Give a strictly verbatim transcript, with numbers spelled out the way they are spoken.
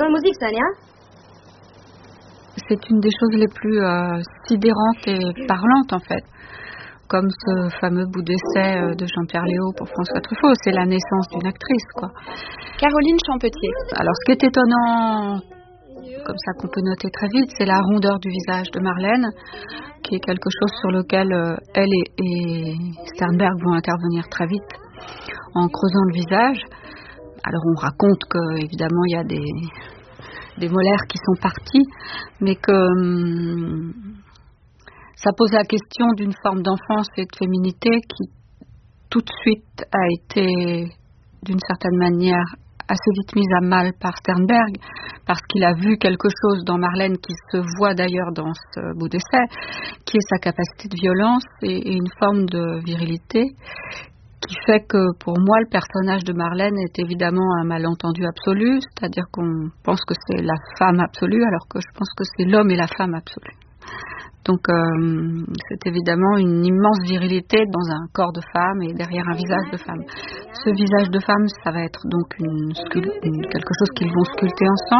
Son musique, Sonia. C'est une des choses les plus euh, sidérantes et parlantes, en fait. Comme ce fameux bout d'essai euh, de Jean-Pierre Léaud pour François Truffaut. C'est la naissance d'une actrice, quoi. Caroline Champetier. Alors, ce qui est étonnant, comme ça qu'on peut noter très vite, c'est la rondeur du visage de Marlène, qui est quelque chose sur lequel euh, elle et, et Sternberg vont intervenir très vite, en creusant le visage. Alors, on raconte que, évidemment, il y a des, des molaires qui sont partis, mais que hum, ça pose la question d'une forme d'enfance et de féminité qui, tout de suite, a été, d'une certaine manière, assez vite mise à mal par Sternberg, parce qu'il a vu quelque chose dans Marlène qui se voit d'ailleurs dans ce bout d'essai, qui est sa capacité de violence et, et une forme de virilité, qui fait que, pour moi, le personnage de Marlène est évidemment un malentendu absolu, c'est-à-dire qu'on pense que c'est la femme absolue, alors que je pense que c'est l'homme et la femme absolue. Donc, euh, c'est évidemment une immense virilité dans un corps de femme et derrière un visage de femme. Ce visage de femme, ça va être donc une, une, quelque chose qu'ils vont sculpter ensemble.